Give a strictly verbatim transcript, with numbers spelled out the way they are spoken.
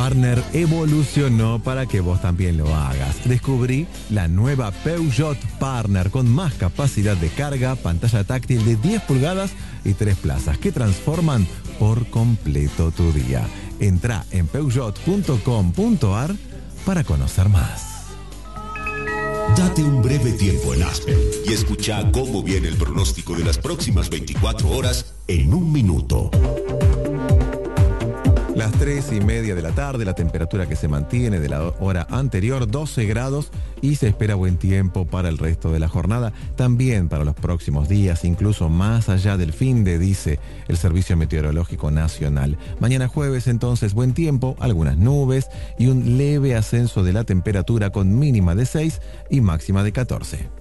Partner evolucionó para que vos también lo hagas. Descubrí la nueva Peugeot Partner con más capacidad de carga, pantalla táctil de diez pulgadas y tres plazas que transforman por completo tu día. Entrá en peugeot punto com punto ar para conocer más. Date un breve tiempo en Aspen y escucha cómo viene el pronóstico de las próximas veinticuatro horas en un minuto. Las tres y media de la tarde, la temperatura que se mantiene de la hora anterior, doce grados, y se espera buen tiempo para el resto de la jornada, también para los próximos días, incluso más allá del fin de, dice el Servicio Meteorológico Nacional. Mañana jueves, entonces, buen tiempo, algunas nubes y un leve ascenso de la temperatura con mínima de seis y máxima de catorce.